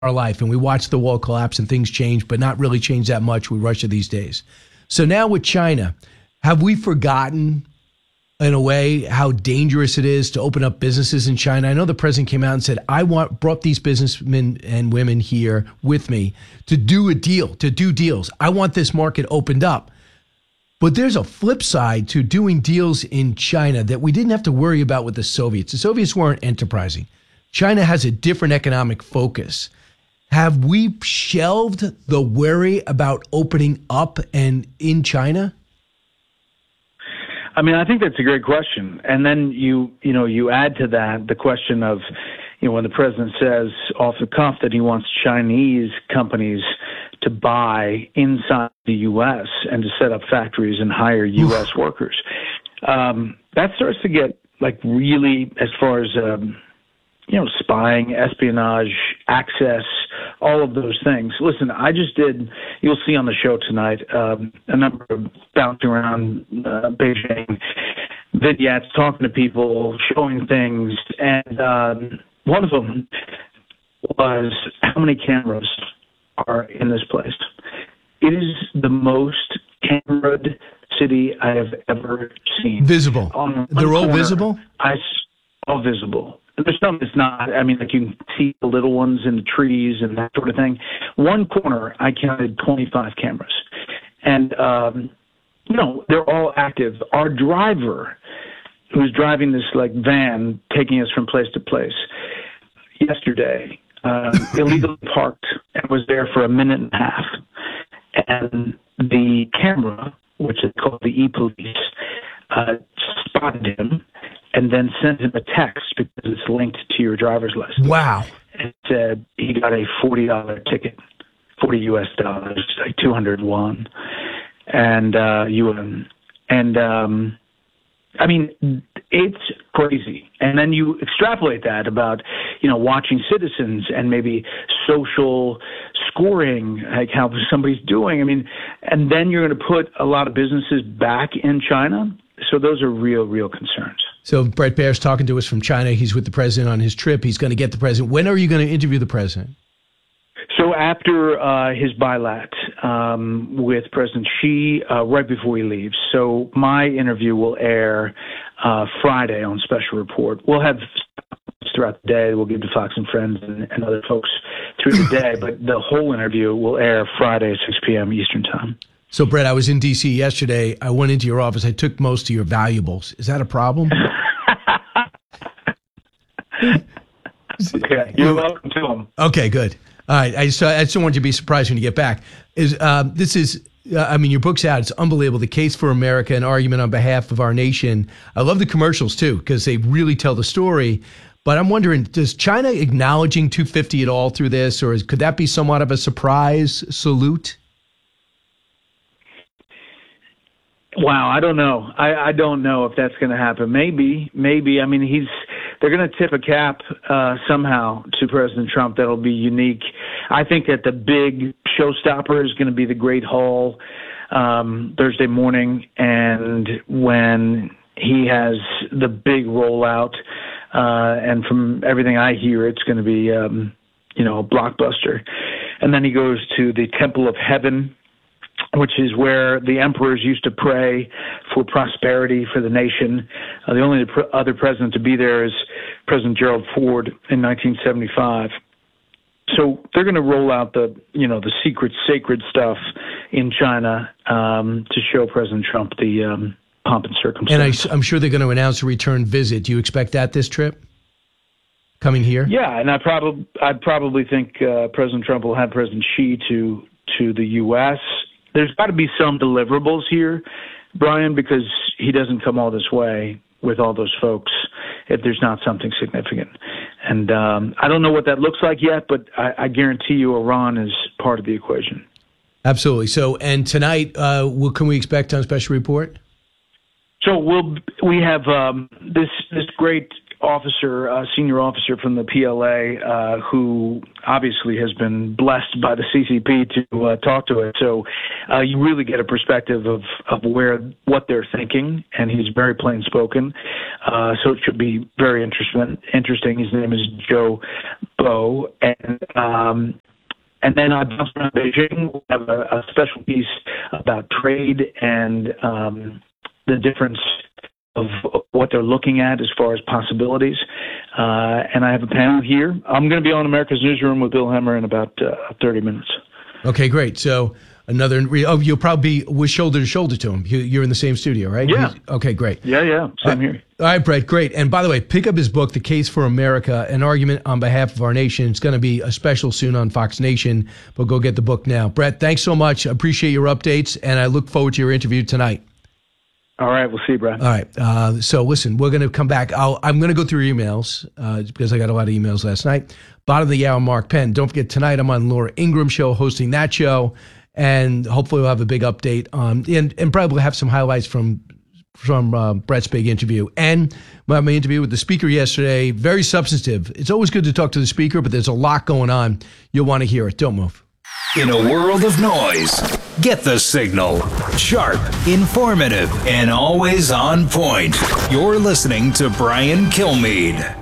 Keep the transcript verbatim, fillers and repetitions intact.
our life, and we watch the wall collapse and things change, but not really change that much with Russia these days. So now with China, have we forgotten, in a way, how dangerous it is to open up businesses in China? I know the president came out and said, I want brought these businessmen and women here with me to do a deal, to do deals. I want this market opened up. But there's a flip side to doing deals in China that we didn't have to worry about with the Soviets. The Soviets weren't enterprising. China has a different economic focus. Have we shelved the worry about opening up and in China? I mean, I think that's a great question. And then you, you know, you add to that the question of, you know, when the president says off the cuff that he wants Chinese companies to buy inside the U S and to set up factories and hire U S workers. Um, that starts to get like really, as far as, um, you know, spying, espionage, access, all of those things. Listen, I just did, you'll see on the show tonight, um, a number of bouncing around uh, Beijing vignettes, talking to people, showing things, and um, one of them was how many cameras are in this place. It is the most cameraed city I have ever seen. Visible. They're all visible? I, all visible. There's some that's not. I mean, like you can see the little ones in the trees and that sort of thing. One corner, I counted twenty-five cameras. And, um, you know, they're all active. Our driver, who's driving this, like, van, taking us from place to place, yesterday, uh, illegally parked and was there for a minute and a half. And the camera, which is called the e-police, uh, spotted him and then sent him a text because it's linked to your driver's license. Wow. It said he got a forty dollars ticket, forty U S dollars, like two hundred won, and uh, yuan. And, um, I mean, it's crazy. And then you extrapolate that about, you know, watching citizens and maybe social scoring, like how somebody's doing. I mean, and then you're going to put a lot of businesses back in China. So those are real, real concerns. So Bret Baier's talking to us from China. He's with the president on his trip. He's going to get the president. When are you going to interview the president? So after uh, his bilat um, with President Xi, uh, right before he leaves. So my interview will air uh, Friday on Special Report. We'll have throughout the day. We'll give to Fox and Friends and, and other folks through the day. But the whole interview will air Friday at six p.m. Eastern Time. So, Bret, I was in D C yesterday. I went into your office. I took most of your valuables. Is that a problem? Okay, you're welcome to them. Okay, good. All right. I just, I just don't want you to be surprised when you get back. Is um, this is, uh, I mean, your book's out. It's unbelievable. The Case for America, an argument on behalf of our nation. I love the commercials, too, because they really tell the story. But I'm wondering, does China acknowledging two fifty at all through this, or is, could that be somewhat of a surprise salute? Wow, I don't know. I, I don't know if that's going to happen. Maybe, maybe. I mean, he's they're going to tip a cap uh, somehow to President Trump that'll be unique. I think that the big showstopper is going to be the Great Hall um, Thursday morning, and when he has the big rollout, uh, and from everything I hear, it's going to be um, you know a blockbuster. And then he goes to the Temple of Heaven, which is where the emperors used to pray for prosperity for the nation. Uh, the only pr- other president to be there is President Gerald Ford in nineteen seventy-five. So they're going to roll out the, you know, the secret, sacred stuff in China um, to show President Trump the um, pomp and circumstance. And I, I'm sure they're going to announce a return visit. Do you expect that this trip? Coming here? Yeah, and I probably, I probably think uh, President Trump will have President Xi to to the U S There's got to be some deliverables here, Brian, because he doesn't come all this way with all those folks if there's not something significant. And um, I don't know what that looks like yet, but I, I guarantee you Iran is part of the equation. Absolutely. So, and tonight, uh, what can we expect on Special Report? So we'll we have um, this this great officer, uh, senior officer from the P L A, uh, who obviously has been blessed by the C C P to uh, talk to it. So uh, you really get a perspective of, of where what they're thinking, and he's very plain spoken. Uh, so it should be very interesting. Interesting. His name is Joe Bo, and um, and then I bounced around Beijing. We have a, a special piece about trade and um, the difference of what they're looking at as far as possibilities. Uh, and I have a panel here. I'm going to be on America's Newsroom with Bill Hemmer in about uh, thirty minutes. Okay, great. So another, oh, you'll probably be with shoulder to shoulder to him. You're in the same studio, right? Yeah. He's, okay, great. Yeah, yeah, same uh, here. All right, Brett, great. And by the way, pick up his book, The Case for America, An Argument on Behalf of Our Nation. It's going to be a special soon on Fox Nation, but go get the book now. Brett, thanks so much. I appreciate your updates, and I look forward to your interview tonight. All right, we'll see you, Brad. All right. Uh, so listen, we're going to come back. I'll, I'm going to go through your emails uh, because I got a lot of emails last night. Bottom of the hour, Mark Penn. Don't forget, tonight I'm on Laura Ingraham show, hosting that show. And hopefully we'll have a big update on, and, and probably have some highlights from from uh, Brett's big interview. And my, my interview with the speaker yesterday, very substantive. It's always good to talk to the speaker, but there's a lot going on. You'll want to hear it. Don't move. In a world of noise, get the signal. Sharp, informative, and always on point. You're listening to Brian Kilmeade.